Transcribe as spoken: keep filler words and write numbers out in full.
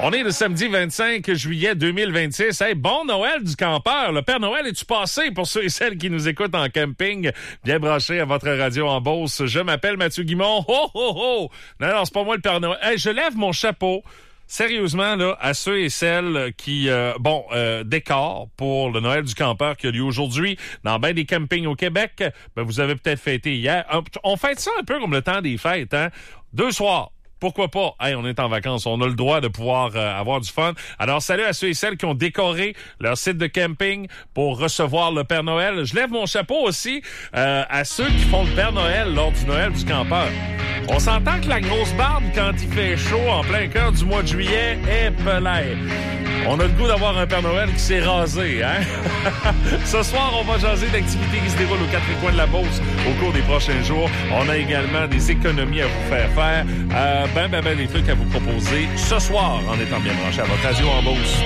On est le samedi vingt-cinq juillet deux mille vingt-six. Hey, bon Noël du campeur. Le Père Noël est-tu passé pour ceux et celles qui nous écoutent en camping? Bien branché à votre radio en Beauce. Je m'appelle Mathieu Guimond. Ho, ho, ho! Non, non, c'est pas moi le Père Noël. Hey, je lève mon chapeau. Sérieusement, là, à ceux et celles qui, euh, bon, euh, décorent pour le Noël du campeur qui a lieu aujourd'hui dans bien des campings au Québec, ben, vous avez peut-être fêté hier. On fête ça un peu comme le temps des fêtes, hein? Deux soirs. Pourquoi pas? Hey, on est en vacances. On a le droit de pouvoir euh, avoir du fun. Alors, salut à ceux et celles qui ont décoré leur site de camping pour recevoir le Père Noël. Je lève mon chapeau aussi euh, à ceux qui font le Père Noël lors du Noël du campeur. On s'entend que la grosse barbe, quand il fait chaud en plein cœur du mois de juillet, est pelée. On a le goût d'avoir un Père Noël qui s'est rasé, hein? Ce soir, on va jaser d'activités qui se déroulent aux quatre coins de la Beauce au cours des prochains jours. On a également des économies à vous faire faire. Euh, ben, ben, ben, des trucs à vous proposer ce soir en étant bien branché à votre radio en Beauce.